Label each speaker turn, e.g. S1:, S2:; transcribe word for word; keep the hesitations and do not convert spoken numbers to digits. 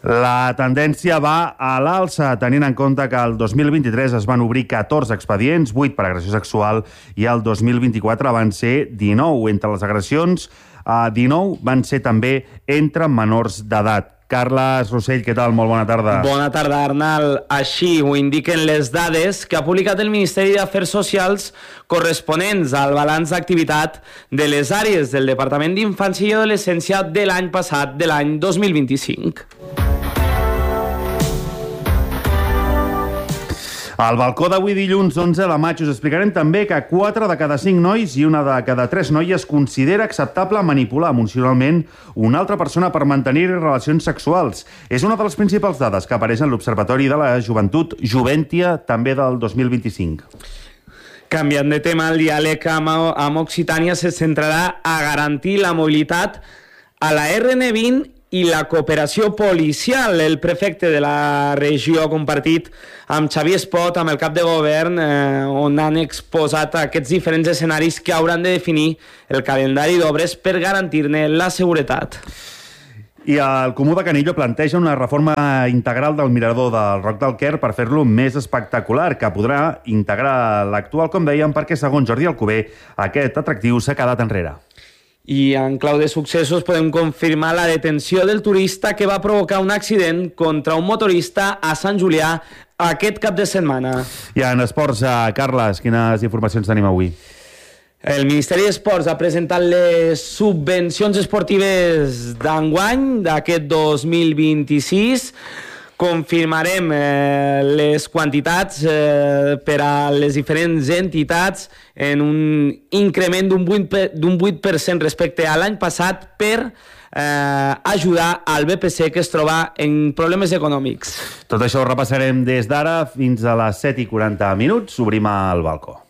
S1: La tendència va a l'alça, tenint en compte que el dos mil vint-i-tres es van obrir catorze expedients, vuit per agressió sexual, i el dos mil vint-i-quatre van ser dinou. Entre les agressions, eh, dinou van ser també entre menors d'edat. Carles Rossell, què tal? Molt bona tarda.
S2: Bona tarda, Arnal. Així ho indiquen les dades que ha publicat el Ministeri d'Afers Socials corresponents al balanç d'activitat de les àrees del Departament d'Infància i Adolescència de l'any passat, de l'any dos mil vint-i-cinc.
S1: Al balcó d'avui dilluns onze de maig us explicarem també que quatre de cada cinc nois i una de cada tres noies considera acceptable manipular emocionalment una altra persona per mantenir relacions sexuals. És una de les principals dades que apareix en l'Observatori de la Joventut Juventia, també del dos mil vint-i-cinc.
S2: Canviant de tema, el diàleg amb, amb Occitània se centrarà a garantir la mobilitat a la erre ene vint i la cooperació policial. El prefecte de la regió ha compartit amb Xavier Espot, amb el cap de govern, eh, on han exposat aquests diferents escenaris que hauran de definir el calendari d'obres per garantir-ne la seguretat.
S1: I el Comú de Canillo planteja una reforma integral del mirador del Roc del Quer per fer-lo més espectacular, que podrà integrar l'actual, com dèiem, perquè, segons Jordi Alcover, aquest atractiu s'ha quedat enrere.
S2: I en clau de successos podem confirmar la detenció del turista que va provocar un accident contra un motorista a Sant Julià aquest cap de setmana.
S1: I en esports, Carles, quines informacions tenim avui?
S2: El Ministeri d'Esports ha presentat les subvencions esportives d'enguany, d'aquest dos mil vint-i-sis. Confirmarem eh, les quantitats eh, per a les diferents entitats en un increment d'un vuit per cent respecte a l'any passat per eh, ajudar al be pe ce, que es troba en problemes econòmics.
S1: Tot això ho repassarem des d'ara fins a les set i quaranta minuts. Obrim el balcó.